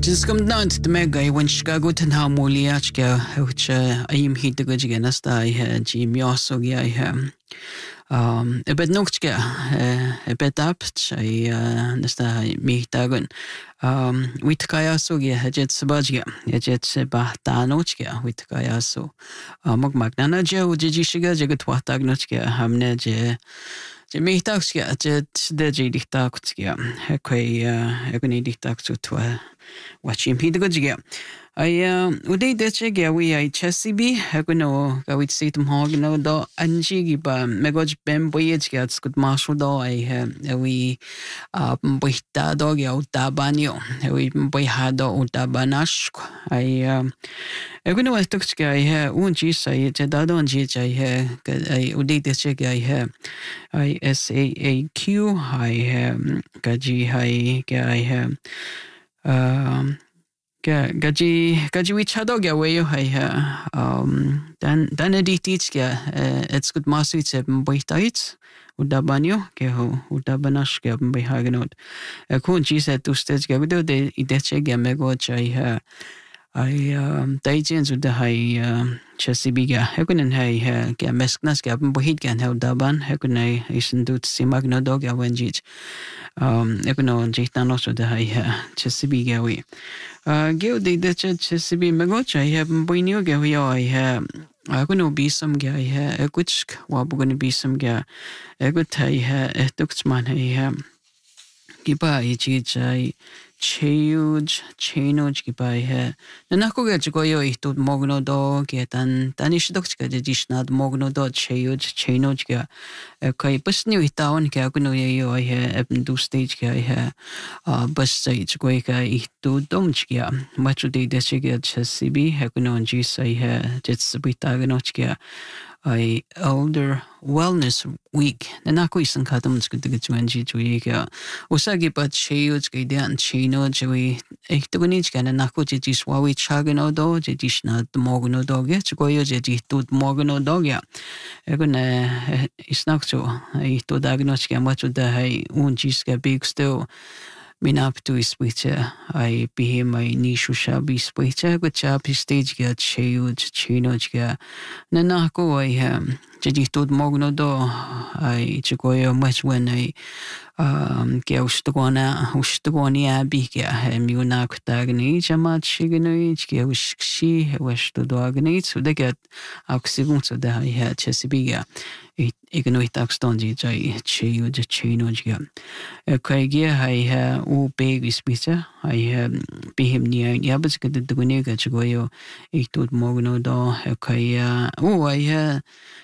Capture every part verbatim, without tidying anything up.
Just come down to the mega when Chicago ten harmoniachka which I am hit the good again as I had Jim Yosso I um a bit nochka a bit up I nesta me dagun um with kayaso yeah jet sabajia jet bahtanochka with kayaso mog magnana jo jijishiga jagat watagnochka hamne je je me taxka jet de jidiktakskia kai egni diktaksu twa watching Peter Goodge. I um uday de chege we I chessibi haguno go with sit hogno do anjigi ba megoj bem boyage gats good marshal do I we uh boita dog ya utabanyo we boihado utabanash I um haguno was toxka I ha unji say jedado unji I ha I uday de chege I ha I S A A Q I um gaji I I ha um gaji gaji we chado ga way I um dan dan editich ga it's good masu it's boitait udabanyo ke ho udabanash ga behagenot kun ji said to stage ga do de ideche ga mego chai I um dagens ud hai chesibiga hekunen hai ga mesknas ga bohit gan ha udaban hekunai isen dut simagno dog ga wenjich um ekuno jitano so de hai chesibiga we Uh, Geo de de chesibi megocha I have boinio ga we I have I gonna be some guy here a good what we're gonna be some guy a good tie here a duxman I have giba I Cheuj Cheinoj giba here Nanako get go yo it would mogno dog get and Danish dogs get additional mogno dog Cheuj Cheinoj ga okay bus new it down gaguno yo I have eben do stage guy here uh bus stage go ga it do domchia much of the desiget chesibi haguno and jis I have just bitaganochia I elder wellness week nanako isan kadams good to manji juiga usagi but cheuj gidan chino jui ektogunich gan nanako jis wawi chagano do jis not mogno dog yet go yo jis tut mogno dog ya eguna isnakso I to diagnostic much of the hai un jis ga big still Minap to Switcher, I be my niche shall be Switcher, but chap stage get cheuj, chinoja. Nanako, I am Jadi told Mogno do, I chigoyo much when I um Geostagona, Ustagonia biga, Munak Dagnage, a much chiganage, Geushi, West to Dognage, so they get Oxygun, so that I had Chesabiga. Ignoit Axtonji, Jay, Cheuj, chinoja. A Craigia, I have all baby speaker. I have be him near Yabas get the Duganiga Chigoyo, it told Mogno do, a Kaya, oh, I have.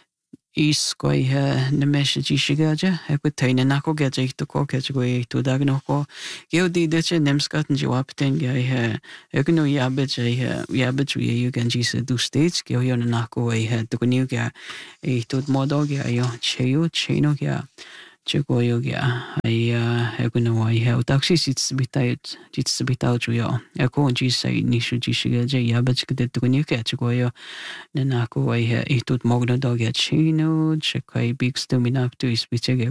Is quite the message shigaja, a good tain and nako get to cock at way to Dagnoko. Gildi ditch and them scut and jawapten guy, Egno Yabich, Yabich, you can just do states, Gillion and Nako, I had to Gunuga, a toad modogia, Cheo, Chenogia. Chigoyogia, I uh, Eguno, I have taxis, it's bit it's a bit out to you. A conji say Nishu Jishiga, Yabach get to Gunuka, Chigoyo, Nanako, I have a tooth mogno dog at Chino, Chekai big stomach up to his